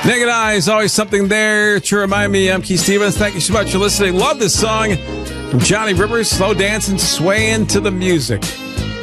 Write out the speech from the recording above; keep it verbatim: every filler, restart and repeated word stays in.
Naked Eyes, always something there to remind me. I'm Keith Stevens. Thank you so much for listening. Love this song from Johnny Rivers. Slow dancing, swaying to the music.